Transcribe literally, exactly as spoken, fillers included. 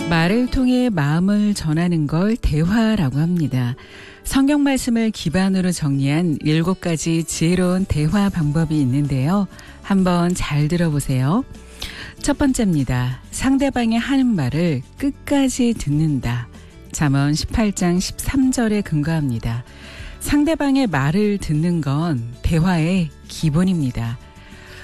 말을 통해 마음을 전하는 걸 대화라고 합니다. 성경 말씀을 기반으로 정리한 일곱 가지 지혜로운 대화 방법이 있는데요. 한번 잘 들어보세요. 첫 번째입니다. 상대방이 하는 말을 끝까지 듣는다. 잠언 십팔 장 십삼 절에 근거합니다. 상대방의 말을 듣는 건 대화의 기본입니다.